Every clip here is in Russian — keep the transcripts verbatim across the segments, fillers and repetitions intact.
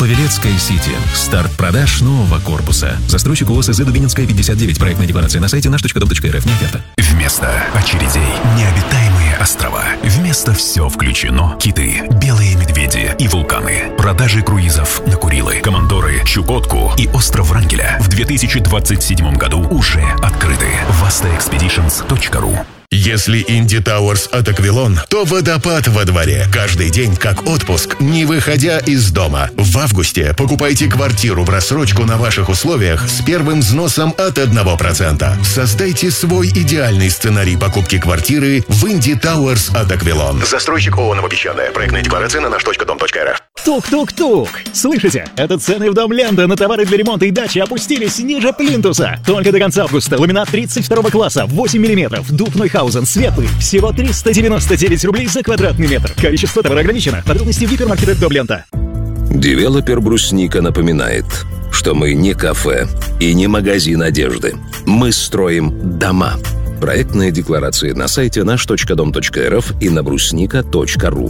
Павелецкая Сити. Старт продаж нового корпуса. Застройщик ООО СЗ Дубининская, пятьдесят девять. Проектная декларация на сайте наш точка дом точка эр эф. Не оферта. Вместо очередей необитаемые острова. Вместо все включено. Киты, белые медведи и вулканы. Продажи круизов на Курилы, Командоры, Чукотку и остров Врангеля в две тысячи двадцать седьмом году уже открыты. васта экспедишнс точка ру. Если Инди Тауэрс от Аквилон, то водопад во дворе. Каждый день как отпуск, не выходя из дома. В августе покупайте квартиру в рассрочку на ваших условиях с первым взносом от одного процента. Создайте свой идеальный сценарий покупки квартиры в Инди Тауэрс от Аквилон. Застройщик ООО «Новопесчаная». Проектная декларация на наш точка дом точка эр эф. Тук-тук-тук! Слышите? Это цены в Дом Ленда на товары для ремонта и дачи опустились ниже плинтуса. Только до конца августа ламинат тридцать второго класса, восемь миллиметров, дуб Нойхаузен, светлый, всего триста девяносто девять рублей за квадратный метр. Количество товара ограничено. Подробности в гипермаркетах Дом Лента. Девелопер «Брусника» напоминает, что мы не кафе и не магазин одежды. Мы строим дома. Проектные декларации на сайте наш точка дом точка эр эф и на брусника точка ру.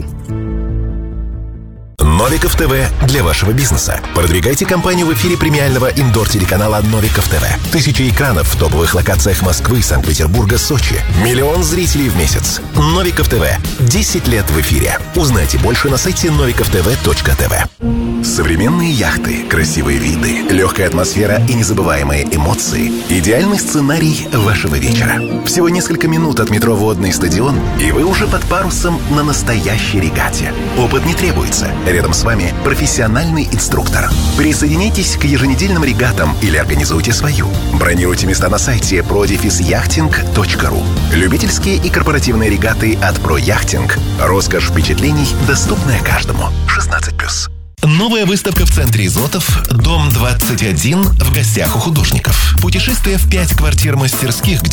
Новиков ТВ для вашего бизнеса. Продвигайте компанию в эфире премиального индор-телеканала Новиков ТВ. Тысячи экранов в топовых локациях Москвы, Санкт-Петербурга, Сочи. Миллион зрителей в месяц. Новиков ТВ. десять лет в эфире. Узнайте больше на сайте новиков тв точка тв. Современные яхты, красивые виды, легкая атмосфера и незабываемые эмоции – идеальный сценарий вашего вечера. Всего несколько минут от метро «Водный стадион», и вы уже под парусом на настоящей регате. Опыт не требуется. Рядом с вами профессиональный инструктор. Присоединяйтесь к еженедельным регатам или организуйте свою. Бронируйте места на сайте про дефис яхтинг точка ру. Любительские и корпоративные регаты от ProYachting. Роскошь впечатлений, доступная каждому. шестнадцать плюс. Новая выставка в центре Изотов, дом двадцать один, в гостях у художников. Путешествие в пять квартир-мастерских,